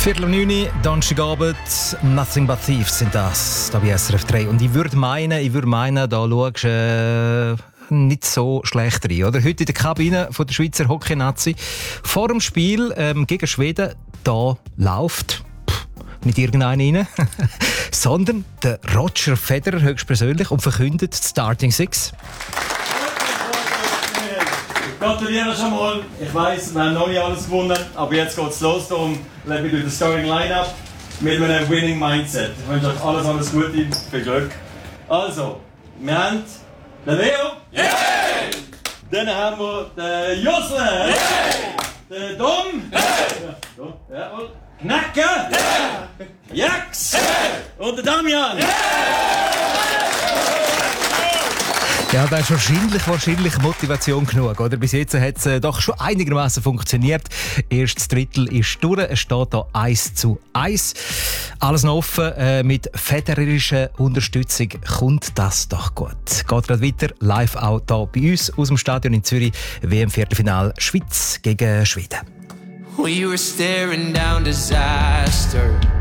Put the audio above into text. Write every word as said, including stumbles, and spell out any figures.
Viertel um neun, Donnerstagabend, Nothing But Thieves sind das, da bei S R F drei. Und ich würde meinen, ich würde meinen, da schaust du äh, nicht so schlecht rein, oder? Heute in der Kabine von der Schweizer Hockey-Nazi. Vor dem Spiel ähm, gegen Schweden, da läuft pff, nicht irgendeiner rein, sondern der Roger Federer höchstpersönlich und verkündet die Starting Six. Gratuliere schon mal. Ich weiss, wir haben noch nicht alles gewonnen, aber jetzt geht es los. Darum let me do the starting lineup mit einem winning mindset. Ich wünsche euch alles, alles Gute, viel Glück. Also, wir haben den Leo. Yeah! Dann haben wir den Josle. Yeah! Den Dom. Yeah! Ja, und Knacke. Yeah! Jax. Yeah! Und den Damian. Yeah! Ja, da ist wahrscheinlich, wahrscheinlich Motivation genug, oder? Bis jetzt hat es äh, doch schon einigermaßen funktioniert. Erstes Drittel ist durch, es steht hier eins zu eins. Alles noch offen, äh, mit federerischer Unterstützung kommt das doch gut. Geht gerade weiter, live auch hier bei uns aus dem Stadion in Zürich, W M-Viertelfinale Schweiz gegen Schweden. We were staring down disaster.